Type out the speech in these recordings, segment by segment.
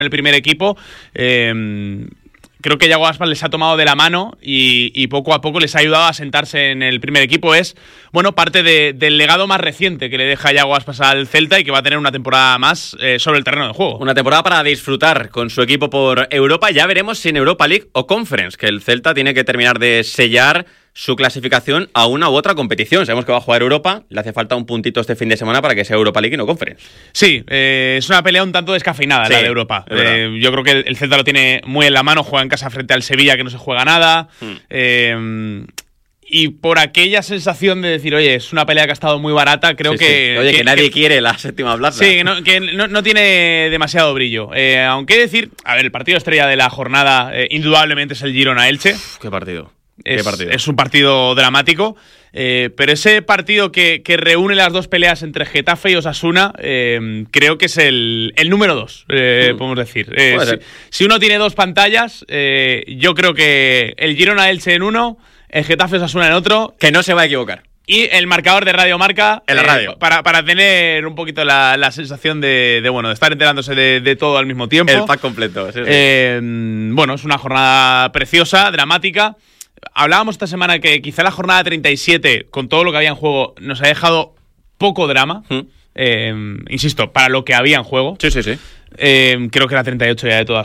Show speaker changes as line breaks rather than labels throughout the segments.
el primer equipo. Creo que Yago Aspas les ha tomado de la mano y poco a poco les ha ayudado a sentarse en el primer equipo. Es, bueno, parte del legado más reciente que le deja Yago Aspas al Celta y que va a tener una temporada más sobre el terreno de juego.
Una temporada para disfrutar con su equipo por Europa. Ya veremos si en Europa League o Conference, que el Celta tiene que terminar de sellar su clasificación a una u otra competición. Sabemos que va a jugar Europa, le hace falta un puntito este fin de semana para que sea Europa League y no Conference.
Sí, es una pelea un tanto descafeinada, sí, la de Europa. Yo creo que el Celta lo tiene muy en la mano, juega en casa frente al Sevilla, que no se juega nada. Y por aquella sensación de decir, oye, es una pelea que ha estado muy barata, creo que...
Oye, que nadie quiere la séptima plaza.
Sí, que no tiene demasiado brillo. Aunque decir, a ver, el partido estrella de la jornada indudablemente es el Girona-Elche.
¿Qué partido?
Es un partido dramático, pero ese partido que reúne las dos peleas entre Getafe y Osasuna, creo que es el número 2, podemos decir. Si uno tiene dos pantallas, yo creo que el Girona-Elche en uno, el Getafe-Osasuna en otro.
Que no se va a equivocar.
Y el marcador de Radio Marca
en la radio.
Para tener un poquito la sensación de estar enterándose de todo al mismo tiempo.
El pack completo. Sí.
Bueno, es una jornada preciosa, dramática. Hablábamos esta semana que quizá la jornada 37, con todo lo que había en juego, nos ha dejado poco drama. Insisto, para lo que había en juego.
Sí.
Creo que la 38 ya de todas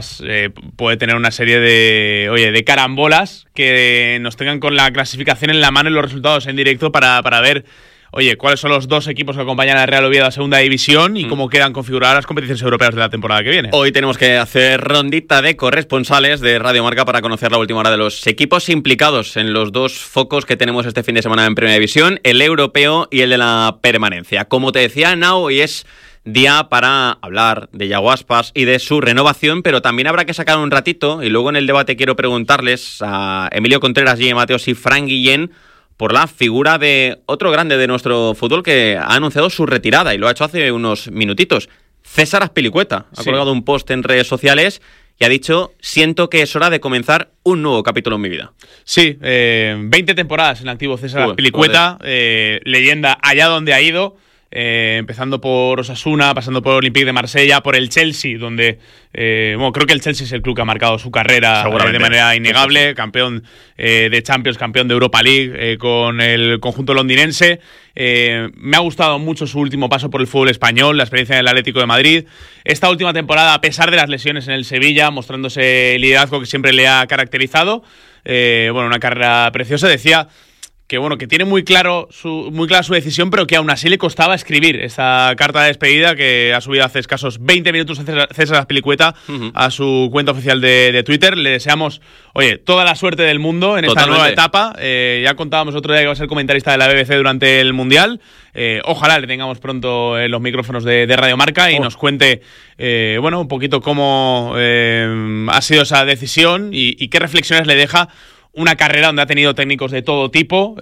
puede tener una serie de carambolas que nos tengan con la clasificación en la mano y los resultados en directo para ver, oye, cuáles son los dos equipos que acompañan al Real Oviedo a segunda división y cómo quedan configuradas las competiciones europeas de la temporada que viene.
Hoy tenemos que hacer rondita de corresponsales de Radio Marca para conocer la última hora de los equipos implicados en los dos focos que tenemos este fin de semana en Primera División, el europeo y el de la permanencia. Como te decía, Nau, hoy es día para hablar de Yago Aspas y de su renovación, pero también habrá que sacar un ratito, y luego en el debate quiero preguntarles a Emilio Contreras, Guille Mateos y Fran Guillén por la figura de otro grande de nuestro fútbol que ha anunciado su retirada y lo ha hecho hace unos minutitos. César Azpilicueta ha colgado un post en redes sociales y ha dicho: siento que es hora de comenzar un nuevo capítulo en mi vida.
Sí, 20 temporadas en activo César Azpilicueta, leyenda allá donde ha ido. Empezando por Osasuna, pasando por Olympique de Marsella, por el Chelsea, donde creo que el Chelsea es el club que ha marcado su carrera de manera innegable, campeón de Champions, campeón de Europa League con el conjunto londinense. Me ha gustado mucho su último paso por el fútbol español, la experiencia del Atlético de Madrid. Esta última temporada, a pesar de las lesiones en el Sevilla, mostrándose el liderazgo que siempre le ha caracterizado. Una carrera preciosa. Decía que tiene muy clara su decisión, pero que aún así le costaba escribir esa carta de despedida que ha subido hace escasos 20 minutos César Azpilicueta a su cuenta oficial de Twitter. Le deseamos, toda la suerte del mundo en esta nueva etapa. Ya contábamos otro día que va a ser comentarista de la BBC durante el Mundial. Ojalá le tengamos pronto en los micrófonos de Radio Marca y nos cuente un poquito cómo ha sido esa decisión y qué reflexiones le deja una carrera donde ha tenido técnicos de todo tipo,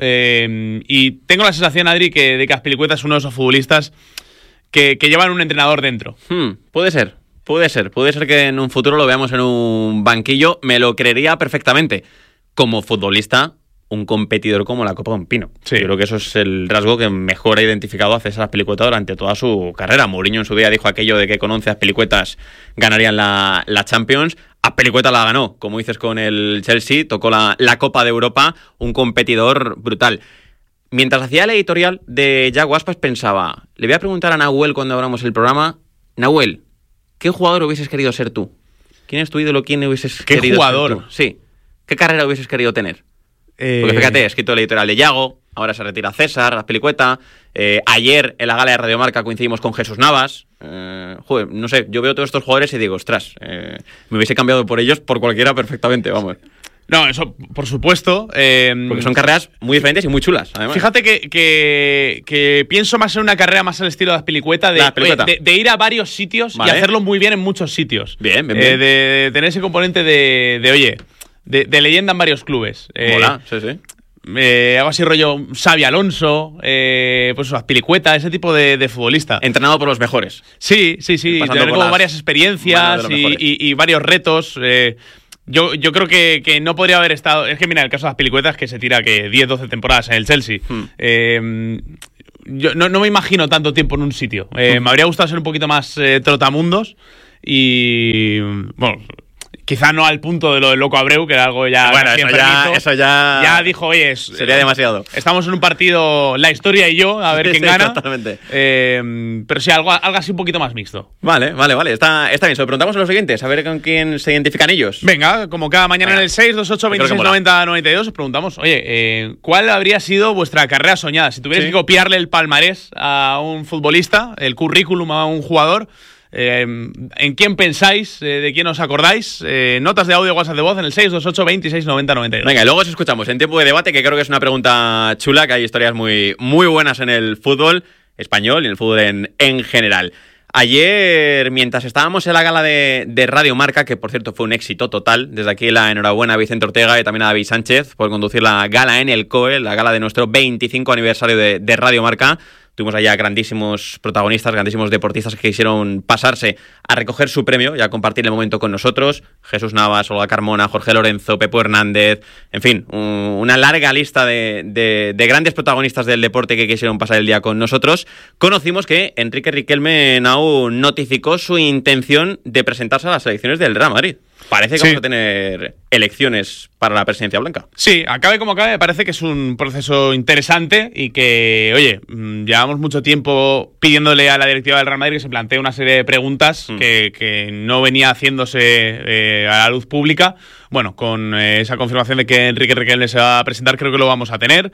y tengo la sensación, Adri, de que Azpilicueta es uno de esos futbolistas que llevan un entrenador dentro.
Puede ser que en un futuro lo veamos en un banquillo, me lo creería perfectamente. Como futbolista, un competidor como la Copa de un Pino.
Sí.
Yo creo que eso es el rasgo que mejor ha identificado a César Azpilicueta durante toda su carrera. Mourinho en su día dijo aquello de que con 11 Azpilicuetas ganarían la Champions. Azpilicueta la ganó, como dices, con el Chelsea, tocó la Copa de Europa, un competidor brutal. Mientras hacía el editorial de Yago Aspas pensaba, le voy a preguntar a Nahuel cuando abramos el programa: Nahuel, ¿qué jugador hubieses querido ser tú? ¿Quién es tu ídolo? ¿Quién hubieses querido ser tú? Sí. ¿Qué carrera hubieses querido tener? Porque fíjate, he escrito el editorial de Yago, ahora se retira César Azpilicueta, ayer en la gala de Radio Marca coincidimos con Jesús Navas. No sé, yo veo todos estos jugadores y digo, ostras, me hubiese cambiado por ellos por cualquiera perfectamente, vamos.
No, eso por supuesto.
Porque son carreras muy diferentes y muy chulas, además.
Fíjate que pienso más en una carrera más al estilo de Azpilicueta, de ir a varios sitios y hacerlo muy bien en muchos sitios.
Bien.
De tener ese componente de leyenda en varios clubes.
Mola, sí.
Algo así rollo Xabi Alonso, Azpilicueta, ese tipo de futbolista.
Entrenado por los mejores.
Sí. Tener como varias experiencias y varios retos. Yo creo que no podría haber estado... Es que mira, el caso de Azpilicueta es que se tira 10-12 temporadas en el Chelsea. Yo no me imagino tanto tiempo en un sitio. Me habría gustado ser un poquito más trotamundos. y bueno, quizá no al punto de lo del Loco Abreu, que era algo ya...
Bueno, eso ya
dijo, oye...
sería demasiado.
Estamos en un partido, la historia y yo, a ver quién gana.
Totalmente.
Pero sí, algo así un poquito más mixto.
Vale. Está bien. Se lo preguntamos a los siguientes, a ver con quién se identifican ellos.
Venga, como cada mañana en el 628269092 os preguntamos, oye, ¿cuál habría sido vuestra carrera soñada? Si tuvierais que copiarle el palmarés a un futbolista, el currículum a un jugador... ¿en quién pensáis? ¿De quién os acordáis? Notas de audio, WhatsApp de voz en el 628269092.
Venga, y luego os escuchamos en tiempo de debate, que creo que es una pregunta chula, que hay historias muy, muy buenas en el fútbol español y en el fútbol en general. Ayer, mientras estábamos en la gala de Radio Marca, que por cierto fue un éxito total, desde aquí la enhorabuena a Vicente Ortega y también a David Sánchez por conducir la gala en el COE, la gala de nuestro 25 aniversario de Radio Marca. Tuvimos allá grandísimos protagonistas, grandísimos deportistas que quisieron pasarse a recoger su premio y a compartir el momento con nosotros. Jesús Navas, Olga Carmona, Jorge Lorenzo, Pepo Hernández, en fin, una larga lista de grandes protagonistas del deporte que quisieron pasar el día con nosotros. Conocimos que Enrique Riquelme Nau notificó su intención de presentarse a las elecciones del Real Madrid. Parece que vamos a tener elecciones para la presidencia blanca.
Sí, acabe como acabe, me parece que es un proceso interesante y que, oye, llevamos mucho tiempo pidiéndole a la directiva del Real Madrid que se plantee una serie de preguntas que no venía haciéndose a la luz pública. Bueno, con esa confirmación de que Enrique Riquelme se va a presentar, creo que lo vamos a tener.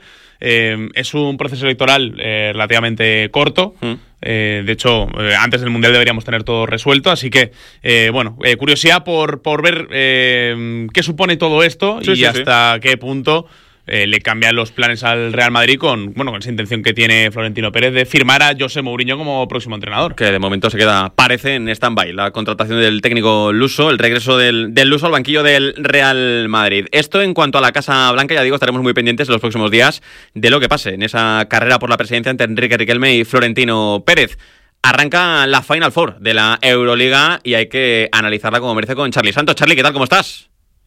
Es un proceso electoral relativamente corto. De hecho, antes del Mundial deberíamos tener todo resuelto. Así que, curiosidad por ver qué supone todo esto y hasta qué punto le cambian los planes al Real Madrid con esa intención que tiene Florentino Pérez de firmar a José Mourinho como próximo entrenador.
Que de momento se queda, parece, en stand-by la contratación del técnico luso, el regreso del luso al banquillo del Real Madrid. Esto en cuanto a la Casa Blanca, ya digo, estaremos muy pendientes en los próximos días de lo que pase en esa carrera por la presidencia entre Enrique Riquelme y Florentino Pérez. Arranca la Final Four de la Euroliga y hay que analizarla como merece con Charlie Santos. Charlie, ¿qué tal? ¿Cómo estás?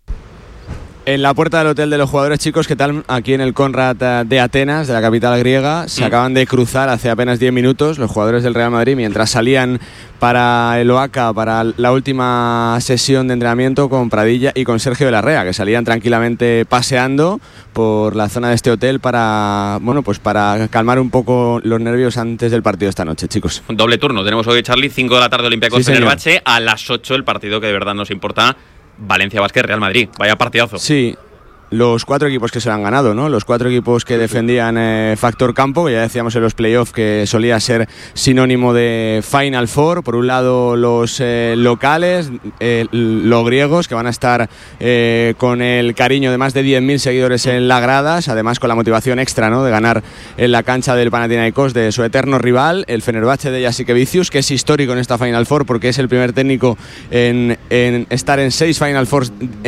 En la puerta del hotel de los jugadores, chicos, ¿qué tal? Aquí en el Conrad de Atenas, de la capital griega, se acaban de cruzar hace apenas 10 minutos los jugadores del Real Madrid mientras salían para el OACA, para la última sesión de entrenamiento con Pradilla y con Sergio de la Rea, que salían tranquilamente paseando por la zona de este hotel para calmar un poco los nervios antes del partido esta noche, chicos.
Un doble turno, tenemos hoy, Charlie, 5 de la tarde Olympiacos Fenerbahce, a las 8 el partido que de verdad nos importa, Valencia Basket Real Madrid. Vaya partidazo.
Sí, los 4 equipos que se lo han ganado, ¿no? Los 4 equipos que defendían factor campo, que ya decíamos en los playoffs que solía ser sinónimo de Final Four. Por un lado los locales, los griegos, que van a estar con el cariño de más de 10.000 seguidores en las gradas, además con la motivación extra, ¿no?, de ganar en la cancha del Panathinaikos, de su eterno rival, el Fenerbahce de Jasikevičius, que es histórico en esta Final Four porque es el primer técnico en estar en 6 Final Fours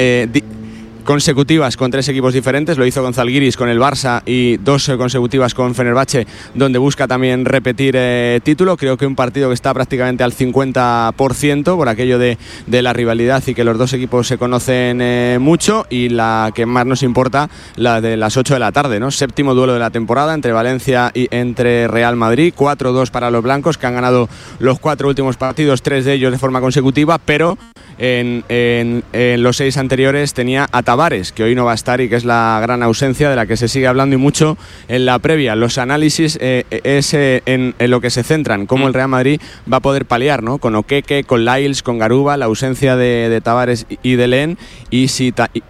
consecutivas con 3 equipos diferentes. Lo hizo con Zalgiris, con el Barça, y 2 consecutivas con Fenerbahce, donde busca también repetir título. Creo que un partido que está prácticamente al 50% por aquello de la rivalidad y que los dos equipos se conocen mucho, y la que más nos importa, la de las 8 de la tarde, ¿no? 7º duelo de la temporada entre Valencia y entre Real Madrid. 4-2 para los blancos, que han ganado los 4 últimos partidos, 3 de ellos de forma consecutiva, pero en los 6 anteriores tenía a Tavares, que hoy no va a estar y que es la gran ausencia de la que se sigue hablando y mucho en la previa. Los análisis es en lo que se centran, cómo el Real Madrid va a poder paliar, ¿no?, con Okeke, con Lyles, con Garuba, la ausencia de Tavares y de Len, y si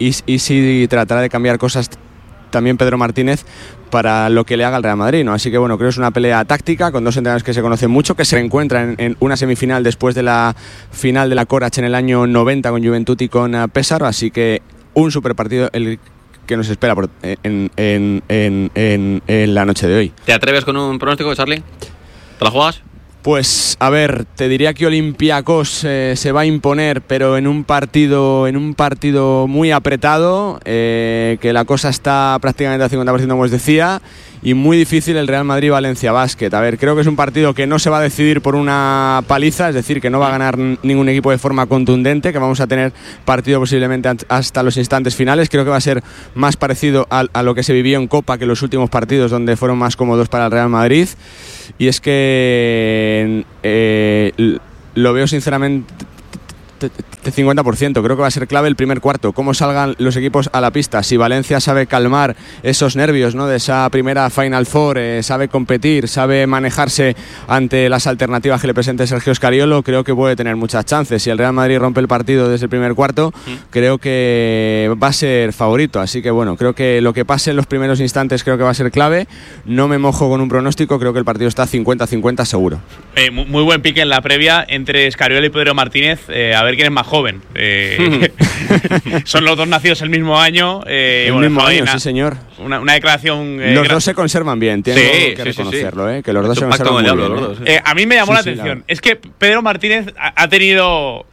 tratará de cambiar cosas también Pedro Martínez para lo que le haga al Real Madrid, ¿no? Así que creo que es una pelea táctica con 2 entrenadores que se conocen mucho, que se reencuentran en una semifinal después de la final de la Corach en el año 90 con Juventud y con Pésaro. Así que un super partido el que nos espera en la noche de hoy.
¿Te atreves con un pronóstico, Charlie? ¿Te la juegas?
Pues a ver, te diría que Olympiacos se va a imponer, pero en un partido muy apretado, que la cosa está prácticamente al 50%, como os decía, y muy difícil el Real Madrid-Valencia Basket. A ver, creo que es un partido que no se va a decidir por una paliza, es decir, que no va a ganar ningún equipo de forma contundente, que vamos a tener partido posiblemente hasta los instantes finales. Creo que va a ser más parecido a lo que se vivió en Copa que los últimos partidos, donde fueron más cómodos para el Real Madrid. Y es que lo veo sinceramente 50%. Creo que va a ser clave el primer cuarto, cómo salgan los equipos a la pista. Si Valencia sabe calmar esos nervios, ¿no?, de esa primera Final Four, sabe competir, sabe manejarse ante las alternativas que le presente Sergio Scariolo, creo que puede tener muchas chances. Si el Real Madrid rompe el partido desde el primer cuarto, creo que va a ser favorito. Así que bueno, creo que lo que pase en los primeros instantes creo que va a ser clave. No me mojo con un pronóstico, creo que el partido está 50-50 seguro.
Muy buen pique en la previa entre Scariolo y Pedro Martínez, a ver quién es más joven. Son los dos nacidos el mismo año.
El mismo año, sí señor.
Una declaración.
Los dos se conservan bien, tengo que reconocerlo, que los dos se conservan muy bien.
Los dos, a mí me llamó la atención. Es que Pedro Martínez ha tenido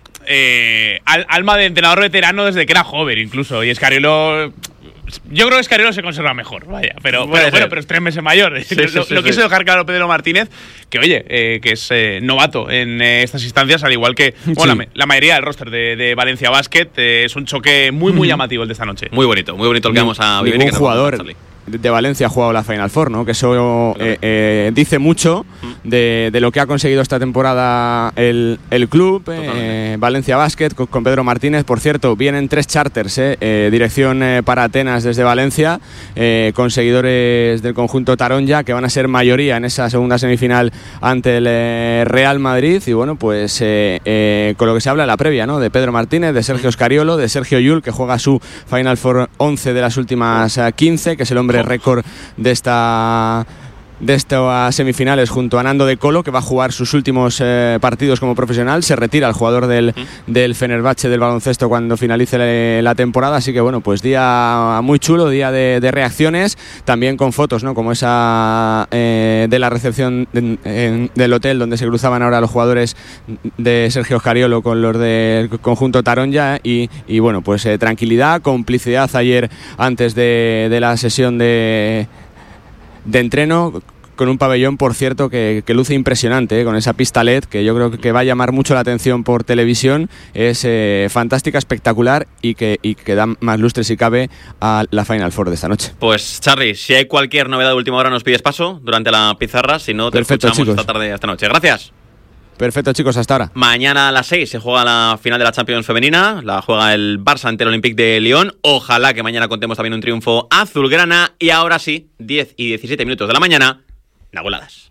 alma de entrenador veterano desde que era joven, incluso. Y Scariolo. Yo creo que Scariolo se conserva mejor, vaya, pero es 3 meses mayor. Lo quiso dejar claro Pedro Martínez, que oye, que es novato en estas instancias, al igual que la mayoría del roster de Valencia Basket. Es un choque muy llamativo el de esta noche.
Muy bonito el que vamos a vivir.
Ningún jugador de Valencia ha jugado la Final Four, ¿no? Que eso dice mucho de lo que ha conseguido esta temporada el club, Valencia Basket, con Pedro Martínez. Por cierto, vienen 3 charters, dirección para Atenas desde Valencia, con seguidores del conjunto Taronja, que van a ser mayoría en esa segunda semifinal ante el Real Madrid. Y bueno, pues con lo que se habla en la previa, ¿no?, de Pedro Martínez, de Sergio Scariolo, de Sergio Llull, que juega su Final Four 11 de las últimas 15, que es el hombre récord de estas semifinales, junto a Nando De Colo, que va a jugar sus últimos partidos como profesional. Se retira el jugador del Fenerbahce del baloncesto cuando finalice la temporada. Así que bueno, pues día muy chulo, día de reacciones, también con fotos, ¿no?, como esa de la recepción del hotel donde se cruzaban ahora los jugadores de Sergio Scariolo con los del conjunto Taronja. Y bueno, pues tranquilidad, complicidad ayer antes de la sesión de entreno, con un pabellón, por cierto, que luce impresionante, con esa pista LED, que yo creo que va a llamar mucho la atención por televisión. Es fantástica, espectacular, y que da más lustre, si cabe, a la Final Four de esta noche.
Pues Charly, si hay cualquier novedad de última hora nos pides paso durante la pizarra, si no te escuchamos, chicos, esta tarde, esta noche. Gracias.
Perfecto, chicos, hasta ahora.
Mañana a las 6 se juega la final de la Champions femenina, la juega el Barça ante el Olympique de Lyon. Ojalá que mañana contemos también un triunfo azulgrana. Y ahora sí, 10 y 17 minutos de la mañana, Nahueladas.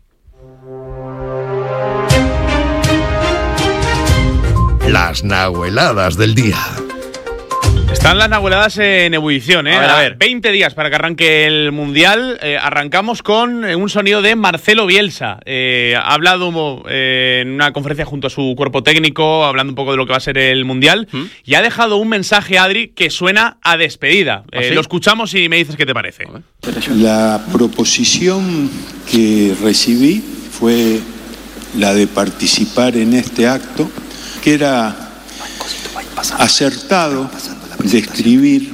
Las Nahueladas del día.
Están las Nahueladas en ebullición, ¿eh?
A ver.
20 días para que arranque el Mundial. Arrancamos con un sonido de Marcelo Bielsa. Ha hablado en una conferencia junto a su cuerpo técnico, hablando un poco de lo que va a ser el Mundial, y ha dejado un mensaje, Adri, que suena a despedida.
¿Sí?
Lo escuchamos y me dices qué te parece.
La proposición que recibí fue la de participar en este acto, que era acertado describir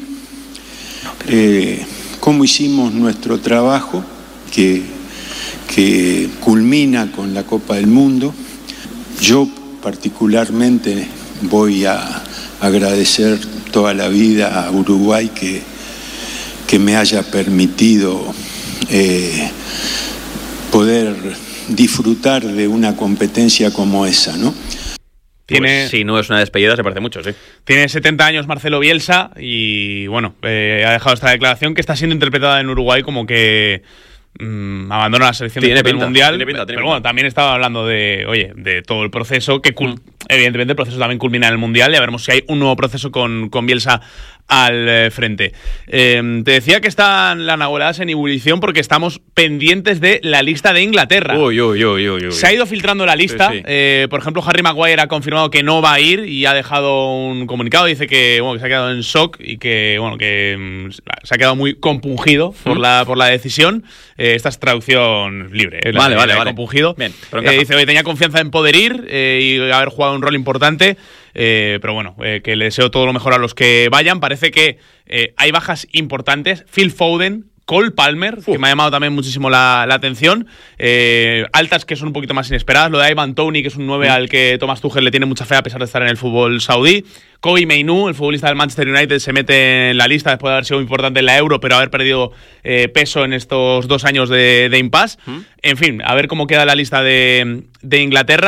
cómo hicimos nuestro trabajo, que culmina con la Copa del Mundo. Yo particularmente voy a agradecer toda la vida a Uruguay que me haya permitido poder disfrutar de una competencia como esa, ¿no?
Pues si no es una despedida, se parece mucho, sí.
Tiene 70 años Marcelo Bielsa y, bueno, ha dejado esta declaración que está siendo interpretada en Uruguay como que abandona la selección del Mundial. Pero bueno, también estaba hablando de todo el proceso, que evidentemente el proceso también culmina en el Mundial. Ya veremos si hay un nuevo proceso con Bielsa al frente. Te decía que están las Nahueladas en ebullición porque estamos pendientes de la lista de Inglaterra. Se ha ido filtrando la lista. Sí. Por ejemplo, Harry Maguire ha confirmado que no va a ir y ha dejado un comunicado. Dice que se ha quedado en shock y que se ha quedado muy compungido por la decisión. Esta es traducción libre.
Vale.
Compungido.
Bien,
dice, tenía confianza en poder ir y haber jugado un rol importante. Pero bueno, que le deseo todo lo mejor a los que vayan. Parece que hay bajas importantes. Phil Foden, Cole Palmer, que me ha llamado también muchísimo la atención. Altas que son un poquito más inesperadas. Lo de Ivan Toney, que es un 9 al que Thomas Tuchel le tiene mucha fe a pesar de estar en el fútbol saudí. Kobe Mainoo, el futbolista del Manchester United, se mete en la lista después de haber sido importante en la Euro, pero haber perdido peso en estos 2 años de impasse. En fin, a ver cómo queda la lista de Inglaterra.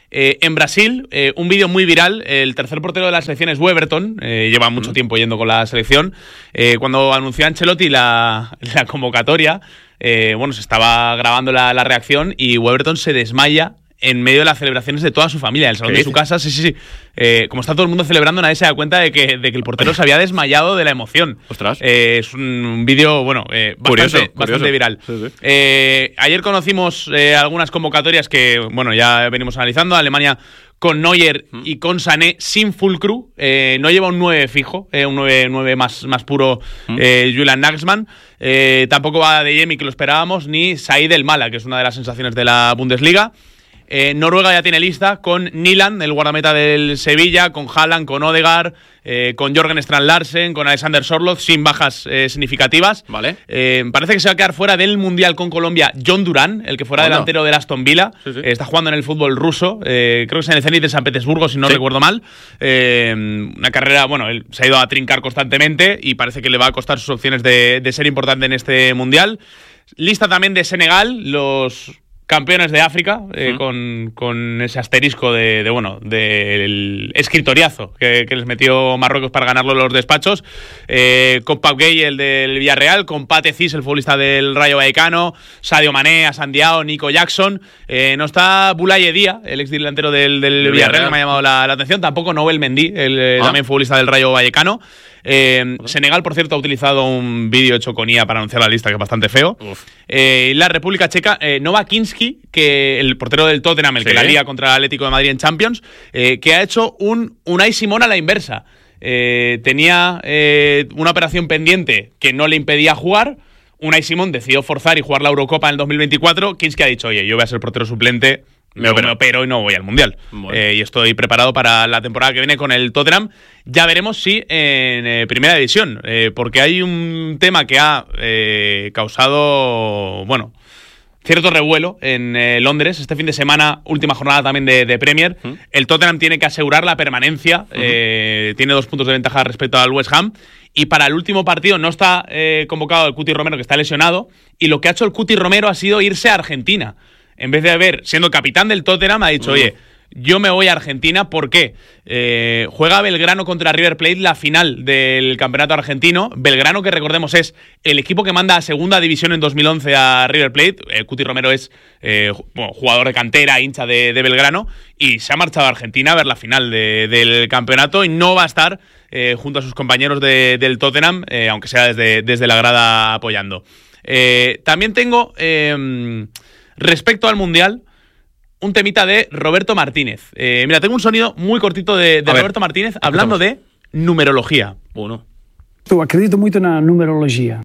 En Brasil, un vídeo muy viral, el tercer portero de la selección es Weberton, lleva mucho tiempo yendo con la selección. Cuando anunció Ancelotti la convocatoria, se estaba grabando la reacción y Weberton se desmaya en medio de las celebraciones de toda su familia, el salón de su casa. Sí. Como está todo el mundo celebrando, nadie se da cuenta de que el portero se había desmayado de la emoción.
Ostras.
Es un vídeo, bastante viral.
Sí.
Ayer conocimos algunas convocatorias que, ya venimos analizando. Alemania con Neuer y con Sané sin Füllkrug. No lleva un 9 fijo, un 9 más puro Julian Nagelsmann. Tampoco va de Jemi, que lo esperábamos, ni Said El Mala, que es una de las sensaciones de la Bundesliga. Noruega ya tiene lista con Nyland, el guardameta del Sevilla, con Haaland, con Odegaard, con Jorgen Strand Larsen, con Alexander Sorloth, sin bajas significativas.
Vale.
Parece que se va a quedar fuera del Mundial con Colombia John Duran, el que fuera delantero del Aston Villa.
Sí.
Está jugando en el fútbol ruso, creo que es en el Zenit de San Petersburgo, si no recuerdo mal. Una carrera, él se ha ido a trincar constantemente y parece que le va a costar sus opciones de ser importante en este Mundial. Lista también de Senegal, los campeones de África, con ese asterisco del escritoriazo que les metió Marruecos para ganarlo en los despachos, con Pau Gueye, el del Villarreal, con Pate Cis, el futbolista del Rayo Vallecano, Sadio Mané, Assane Diao, Nico Jackson. No está Boulaye Dia, el ex delantero del Villarreal, que me ha llamado la atención. Tampoco Noel Mendy, el también futbolista del Rayo Vallecano. Senegal, por cierto, ha utilizado un vídeo hecho con IA para anunciar la lista, que es bastante feo. La República Checa, Nova Kinski, que el portero del Tottenham, el que la lía contra el Atlético de Madrid en Champions, que ha hecho un Unai Simón a la inversa. Tenía una operación pendiente que no le impedía jugar. Unai Simón decidió forzar y jugar la Eurocopa en el 2024. Kinski ha dicho, oye, yo voy a ser portero suplente, me opero y no voy al Mundial. Y estoy preparado para la temporada que viene con el Tottenham. Ya veremos si en Primera División, porque hay un tema que ha causado, cierto revuelo en Londres. Este fin de semana, última jornada también de Premier. El Tottenham tiene que asegurar la permanencia. Tiene 2 puntos de ventaja respecto al West Ham. Y para el último partido no está convocado el Cuti Romero, que está lesionado. Y lo que ha hecho el Cuti Romero ha sido irse a Argentina. En vez de siendo capitán del Tottenham, ha dicho, oye, yo me voy a Argentina. ¿Por qué? Juega Belgrano contra River Plate la final del campeonato argentino. Belgrano, que recordemos, es el equipo que manda a segunda división en 2011 a River Plate. Cuti Romero es jugador de cantera, hincha de Belgrano, y se ha marchado a Argentina a ver la final del campeonato y no va a estar junto a sus compañeros del Tottenham, aunque sea desde la grada apoyando. También tengo, respecto al Mundial, un temita de Roberto Martínez. Mira, tengo un sonido muy cortito de Roberto Martínez hablando de numerología.
Acredito muito na numerología.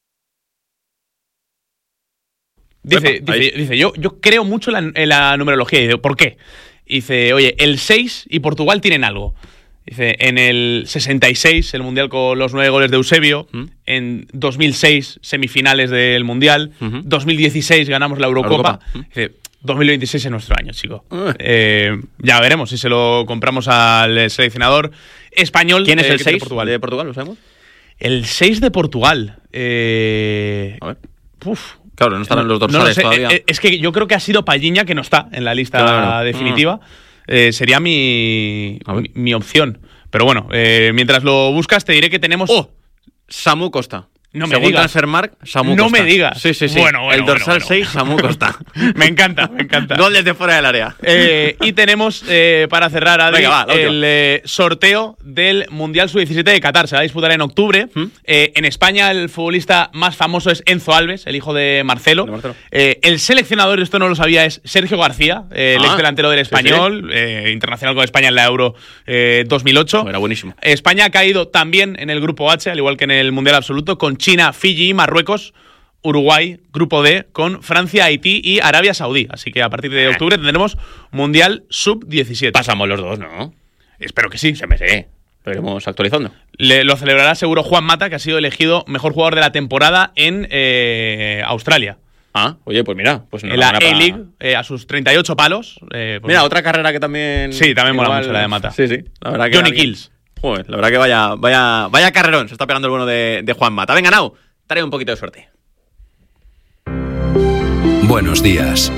Dice yo creo mucho en la numerología. Y digo, ¿por qué? Dice, oye, el 6 y Portugal tienen algo. Dice, en el 66, el Mundial con los 9 goles de Eusebio. En 2006, semifinales del Mundial. 2016, ganamos la Eurocopa. Dice, 2026 es nuestro año, chico. Ya veremos si se lo compramos al seleccionador español.
¿Quién es el 6
de Portugal? ¿Lo sabemos? El 6 de Portugal. A
ver. Claro, no están en los dorsales todavía.
Es que yo creo que ha sido Palhinha, que no está en la lista definitiva. Sería mi opción. Pero bueno, mientras lo buscas, te diré que tenemos...
Samu Costa.
No me
Según
digas.
Transfermarkt, Samu Costa.
No me digas.
Sí.
Bueno,
el dorsal 6, Samu Costa.
Me encanta.
Gol desde fuera del área.
Y tenemos, para cerrar, Adri, el sorteo del Mundial Sub-17 de Qatar. Se va a disputar en octubre. En España, el futbolista más famoso es Enzo Alves, el hijo de Marcelo. El seleccionador, esto no lo sabía, es Sergio García, el ex delantero del Español, internacional con España en la Euro 2008.
Era buenísimo.
España ha caído también en el grupo H, al igual que en el Mundial Absoluto, con China, Fiji y Marruecos. Uruguay, grupo D, con Francia, Haití y Arabia Saudí. Así que a partir de octubre tendremos Mundial Sub-17.
Pasamos los dos, ¿no?
Espero que sí.
Se me sé. Pero iremos actualizando.
Lo celebrará seguro Juan Mata, que ha sido elegido mejor jugador de la temporada en Australia.
Oye, pues mira. Pues
en la A-League, a sus 38 palos.
Mira, otra carrera que también...
Sí, también mola mucho la de Mata.
Sí. La verdad que
Johnny Kills.
Joder, la verdad que vaya carrerón se está pegando el bueno de Juan Mata. Venga, Nau, trae un poquito de suerte.
Buenos días.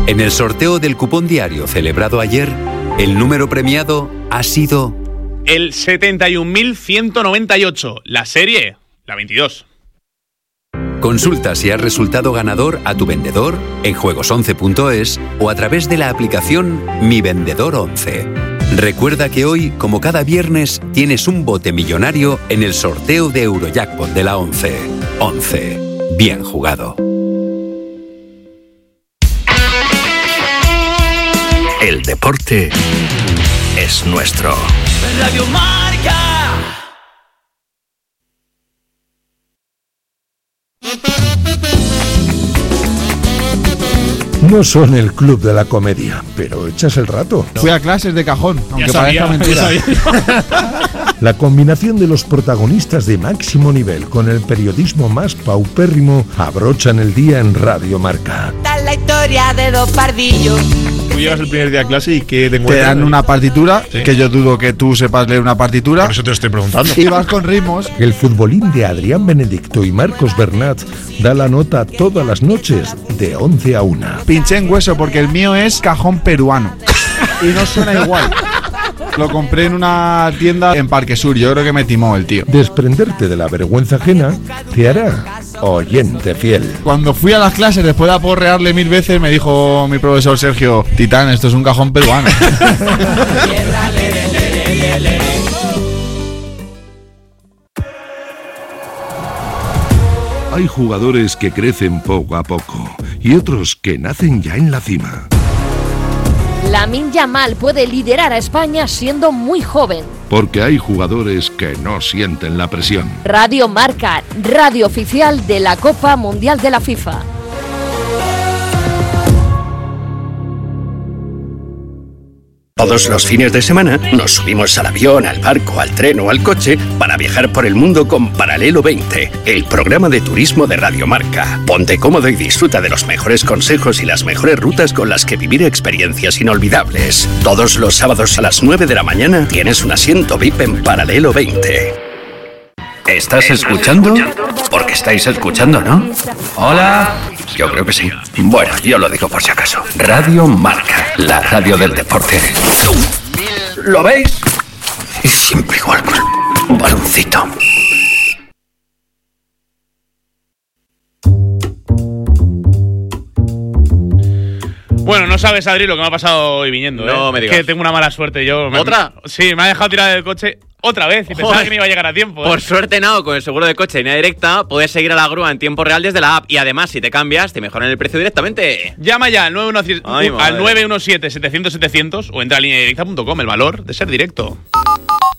En el sorteo del cupón diario celebrado ayer, el número premiado ha sido...
el 71.198. La serie, la 22.
Consulta si has resultado ganador a tu vendedor en juegos11.es o a través de la aplicación Mi Vendedor 11. Recuerda que hoy, como cada viernes, tienes un bote millonario en el sorteo de Eurojackpot de la 11. 11. Bien jugado.
El deporte es nuestro.
Radio Marca.
No son el club de la comedia, pero echas el rato.
Fui a clases de cajón, aunque parezca mentira.
La combinación de los protagonistas de máximo nivel con el periodismo más paupérrimo abrochan el día en Radio Marca.
Tal la historia de dos pardillos.
Tú llegas el primer día a clase y que te dan una partitura, ¿sí? Que yo dudo que tú sepas leer una partitura.
Por eso te lo estoy preguntando.
Y vas con ritmos.
El futbolín de Adrián Benedicto y Marcos Bernat da la nota todas las noches de 11 a 1.
Pinché en hueso porque el mío es cajón peruano. Y no suena igual. Lo compré en una tienda en Parque Sur. Yo creo que me timó el tío.
Desprenderte de la vergüenza ajena te hará oyente fiel.
Cuando fui a las clases, después de aporrearle 1000 veces, me dijo mi profesor Sergio: Titán, esto es un cajón peruano.
Hay jugadores que crecen poco a poco y otros que nacen ya en la cima.
Lamine Yamal puede liderar a España siendo muy joven.
Porque hay jugadores que no sienten la presión.
Radio Marca, radio oficial de la Copa Mundial de la FIFA.
Todos los fines de semana nos subimos al avión, al barco, al tren o al coche para viajar por el mundo con Paralelo 20, el programa de turismo de Radio Marca. Ponte cómodo y disfruta de los mejores consejos y las mejores rutas con las que vivir experiencias inolvidables. Todos los sábados a las 9 de la mañana tienes un asiento VIP en Paralelo 20. ¿Estás escuchando? Porque estáis escuchando, ¿no? Hola. Yo creo que sí. Bueno, yo lo digo por si acaso. Radio Marca, la radio del deporte. ¿Lo veis? Y siempre igual con un baloncito.
Bueno, no sabes, Adri, lo que me ha pasado hoy viniendo.
No me digas.
Que tengo una mala suerte yo.
¿Otra?
Sí, me ha dejado tirar del coche otra vez y pensaba que me iba a llegar a tiempo.
Por suerte, no, con el seguro de coche de línea directa puedes seguir a la grúa en tiempo real desde la app y además, si te cambias, te mejoran el precio directamente.
Llama ya al 917-700-700 o entra a lineadirecta.com. El valor de ser directo.